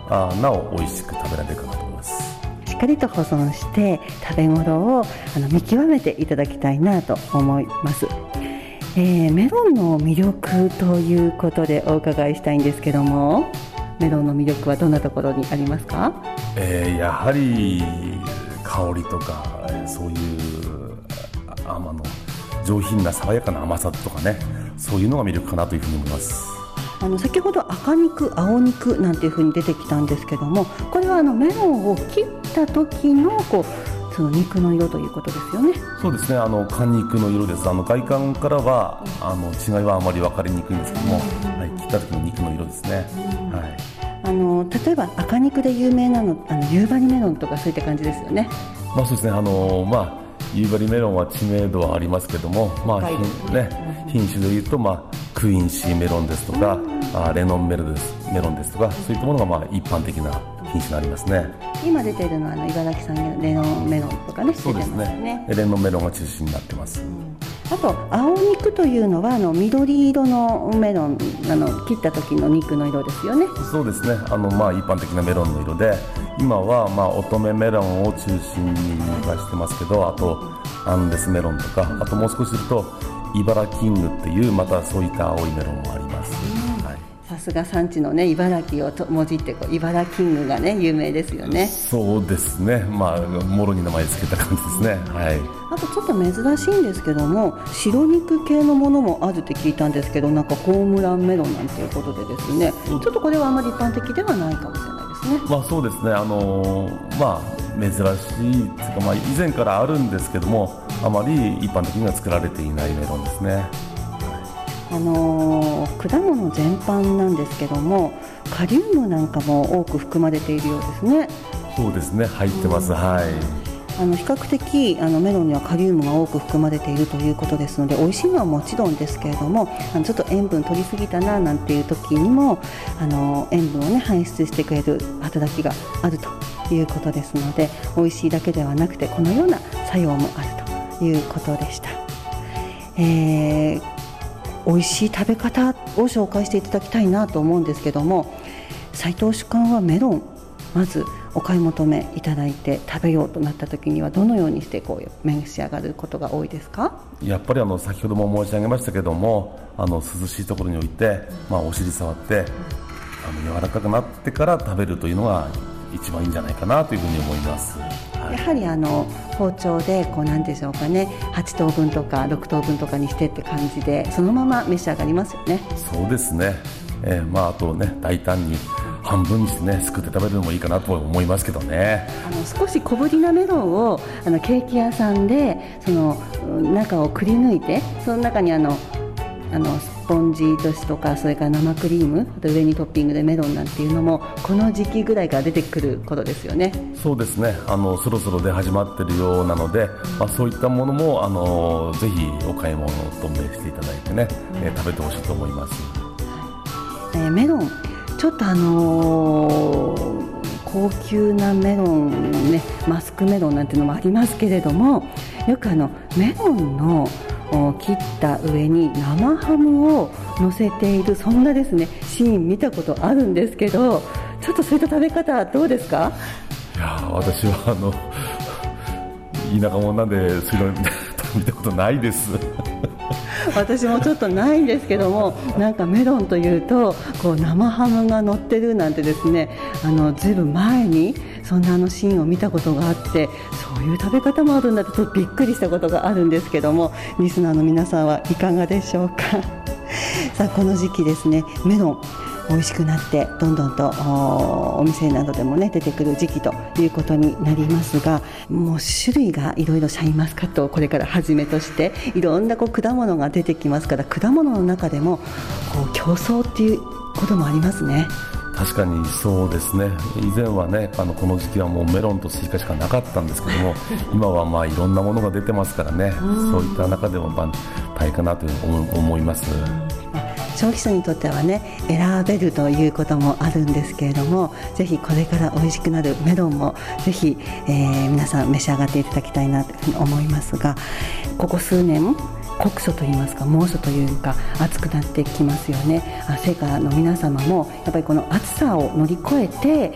なお美味しく食べられるかなと思います。 しっかりと保存して食べ頃を見極めていただきたいなと思います。メロンの魅力ということでお伺いしたいんですけども、メロンの魅力はどんなところにありますか？ やはり香りとかそういう上品な爽やかな甘さとかね、そういうのが魅力かなというふうに思います。 先ほど赤肉、青肉なんていうふうに出てきたんですけども、これはメロンを切った時のその肉の色ということですよね。 そうですね、果肉の色です。外観からは違いはあまり分かりにくいんですけども、切った時の肉の色ですね。 例えば赤肉で有名なの夕張メロンとかそういった感じですよね。 そうですね、夕張メロンは知名度はありますけども、品種でいうと、クイーンシーメロンですとか、レノンメロンですとか、そういったものが一般的な品種になりますね。 今出ているのは茨城産のレノンメロンとかね。 そうですね、レノンメロンが中心になってます。 あと青肉というのは緑色のメロン、切った時の肉の色ですよね。 そうですね、一般的なメロンの色で、今は乙女メロンを中心に出してますけど、あとアンデスメロンとか、あともう少しすると茨城キングっていうまたそういった青いメロンもあります。 さすが産地のね、茨城をもじって茨城キングがね有名ですよね。 そうですね、もろに名前つけた感じですね。 あとちょっと珍しいんですけども、白肉系のものもあるって聞いたんですけど、ホームランメロンなんていうことでですね、ちょっとこれはあまり一般的ではないかもしれないですね。 そうですね、珍しいというか、以前からあるんですけども、あまり一般的には作られていないメロンですね。 果物全般なんですけども、カリウムなんかも多く含まれているようですね。 そうですね、入ってます。 比較的メロンにはカリウムが多く含まれているということですので、美味しいのはもちろんですけれども、ちょっと塩分取りすぎたななんていう時にも塩分をね排出してくれる働きがあるということですので、美味しいだけではなくてこのような作用もあるということでした。美味しい食べ方を紹介していただきたいなと思うんですけども、斉藤主幹はメロンまずお買い求めいただいて食べようとなった時にはどのようにして召し上がることが多いですか？ やっぱり先ほども申し上げましたけども、涼しいところに置いて、お尻触って柔らかくなってから食べるというのが一番いいんじゃないかなというふうに思います。 やはり包丁で何でしょうかね、8等分とか6等分とかにしてって感じでそのまま召し上がりますよね。 そうですね、あとね、大胆に半分にしてね、すくって食べるのもいいかなと思いますけどね。 少し小ぶりなメロンをケーキ屋さんでその中をくり抜いて、その中にスポンジとしとか、それから生クリーム、あと上にトッピングでメロンなんていうのもこの時期ぐらいから出てくることですよね。 そうですね、そろそろ出始まっているようなので、そういったものもぜひお買い物としていただいてね、食べてほしいと思います。 メロンちょっと高級なメロンね、マスクメロンなんていうのもありますけれども、よくメロンの切った上に生ハムを乗せている、そんなですねシーン見たことあるんですけど、ちょっとそういった食べ方どうですか？ いや、私は田舎者なんでそういうの見たことないです私もちょっとないんですけども、なんかメロンというと生ハムが乗ってるなんてですね、ずいぶん前にそんなシーンを見たことがあって、そういう食べ方もあるんだとちょっとびっくりしたことがあるんですけども、リスナーの皆さんはいかがでしょうか？さあ、この時期ですね、メロン美味しくなってどんどんとお店などでもね出てくる時期ということになりますが、もう種類がいろいろシャインマスカットをこれからはじめとしていろんな果物が出てきますから、果物の中でも競争っていうこともありますね。 確かにそうですね。以前はね、この時期はもうメロンとスイカしかなかったんですけども今はいろんなものが出てますからね、そういった中でも大変かなと思います。 消費者にとってはね、選べるということもあるんですけれども、ぜひこれから美味しくなるメロンもぜひ、皆さん召し上がっていただきたいなというふうに思いますが、ここ数年酷暑といいますか猛暑というか暑くなってきますよね。成果の皆様もやっぱりこの暑さを乗り越えて